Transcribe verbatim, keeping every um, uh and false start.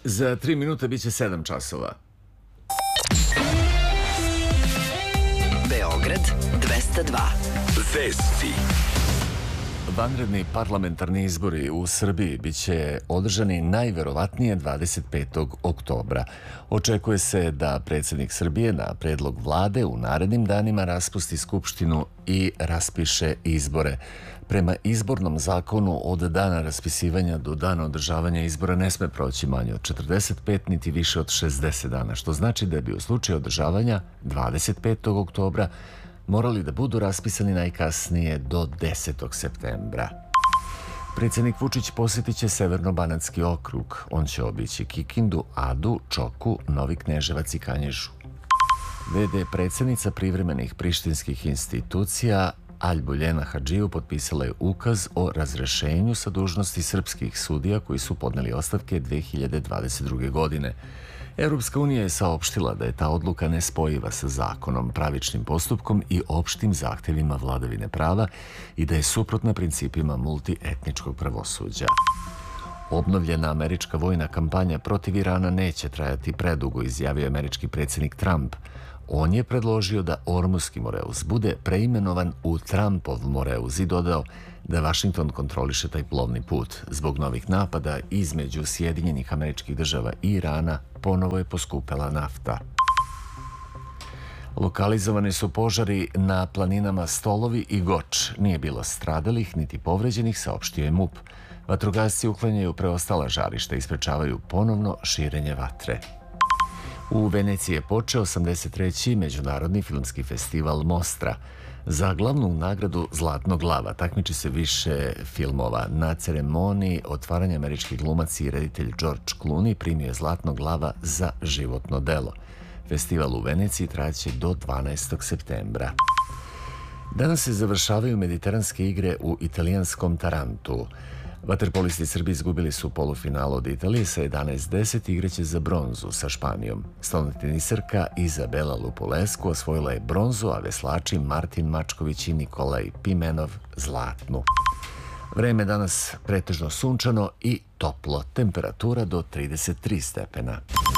Za tri minuta biće sedam časova. Beograd dvesta dva. Vesti. Vanredni parlamentarni izbori u Srbiji biće održani najverovatnije dvadeset petog oktobra. Očekuje se da predsjednik Srbije na predlog vlade u narednim danima raspusti skupštinu i raspiše izbore. Prema izbornom zakonu od dana raspisivanja do dana održavanja izbora ne sme proći manje od četrdeset pet niti više od šezdeset dana, što znači da bi u slučaju održavanja dvadeset petog oktobra morali da budu raspisani najkasnije do desetog septembra. Predsjednik Vučić posjetit će Severno-banatski okrug. On će obići Kikindu, Adu, Čoku, Novi Kneževac i Kanjižu. ve de predsjednica privremenih prištinskih institucija Albuljena Hadžiju potpisala je ukaz o razrešenju sa dužnosti srpskih sudija koji su podneli ostavke dve hiljade dvadeset druge. godine. Europska unija je saopštila da je ta odluka nespojiva sa zakonom, pravičnim postupkom i opštim zahtjevima vladavine prava i da je suprotna principima multietničkog pravosuđa. Obnovljena američka vojna kampanja protiv Irana neće trajati predugo, izjavio američki predsjednik Trump. On je predložio da Ormuski Moreus bude preimenovan u Trumpov Moreus i dodao da Vašington kontroliše taj plovni put. Zbog novih napada između Sjedinjenih Američkih Država i Irana ponovo je poskupela nafta. Lokalizovani su požari na planinama Stolovi i Goč. Nije bilo stradalih niti povređenih, saopštio je MUP. Vatrogasci uklanjaju preostala žarišta i sprečavaju ponovno širenje vatre. U Veneciji je počeo osamdeset treći Međunarodni filmski festival Mostra. Za glavnu nagradu Zlatnog lava takmiči se više filmova. Na ceremoniji otvaranja američki glumac i reditelj George Clooney primio je Zlatnog lava za životno delo. Festival u Veneciji trajaće do dvanaestog septembra. Danas se završavaju mediteranske igre u italijanskom Tarantu. Vaterpolisti Srbije izgubili su polufinalu od Italije sa jedanaest deset i igraće za bronzu sa Španijom. Stolnoteniserka Izabela Lupulescu osvojila je bronzu, a veslači Martin Mačković i Nikolaj Pimenov zlatnu. Vreme danas pretežno sunčano i toplo, temperatura do trideset tri stepena.